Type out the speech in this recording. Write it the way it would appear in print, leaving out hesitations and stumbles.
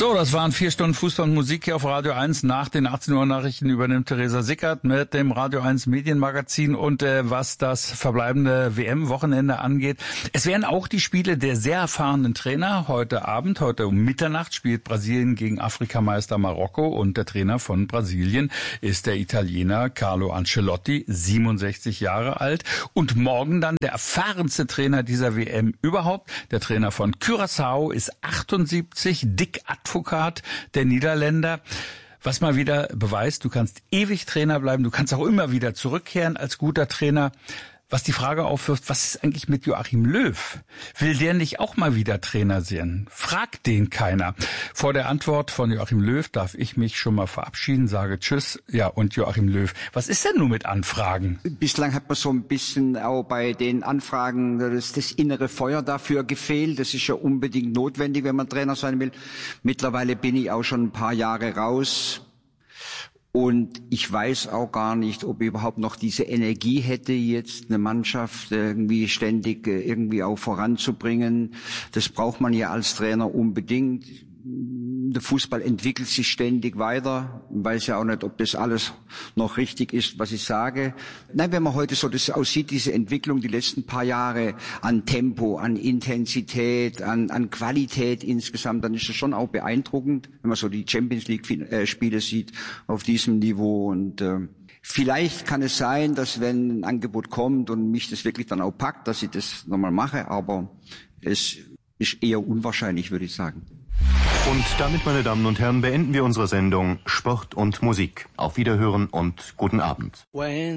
So, das waren 4 Stunden Fußball und Musik hier auf Radio 1. Nach den 18 Uhr Nachrichten übernimmt Theresa Sickert mit dem Radio 1 Medienmagazin. Und was das verbleibende WM-Wochenende angeht, es werden auch die Spiele der sehr erfahrenen Trainer. Heute Abend, heute um Mitternacht, spielt Brasilien gegen Afrikameister Marokko. Und der Trainer von Brasilien ist der Italiener Carlo Ancelotti, 67 Jahre alt. Und morgen dann der erfahrenste Trainer dieser WM überhaupt. Der Trainer von Curaçao ist 78, Dick Advocaat, der Niederländer. Was mal wieder beweist, du kannst ewig Trainer bleiben, du kannst auch immer wieder zurückkehren als guter Trainer. Was die Frage aufwirft, was ist eigentlich mit Joachim Löw? Will der nicht auch mal wieder Trainer sein? Fragt den keiner. Vor der Antwort von Joachim Löw darf ich mich schon mal verabschieden, sage Tschüss. Ja, und Joachim Löw, was ist denn nun mit Anfragen? Bislang hat man so ein bisschen auch bei den Anfragen das innere Feuer dafür gefehlt. Das ist ja unbedingt notwendig, wenn man Trainer sein will. Mittlerweile bin ich auch schon ein paar Jahre raus. Und ich weiß auch gar nicht, ob ich überhaupt noch diese Energie hätte, jetzt eine Mannschaft irgendwie ständig irgendwie auch voranzubringen. Das braucht man ja als Trainer unbedingt. Der Fußball entwickelt sich ständig weiter. Ich weiß ja auch nicht, ob das alles noch richtig ist, was ich sage. Nein, wenn man heute so das aussieht, diese Entwicklung, die letzten paar Jahre an Tempo, an Intensität, an Qualität insgesamt, dann ist das schon auch beeindruckend, wenn man so die Champions League Spiele sieht auf diesem Niveau. Und vielleicht kann es sein, dass wenn ein Angebot kommt und mich das wirklich dann auch packt, dass ich das nochmal mache, aber es ist eher unwahrscheinlich, würde ich sagen. Und damit, meine Damen und Herren, beenden wir unsere Sendung Sport und Musik. Auf Wiederhören und guten Abend.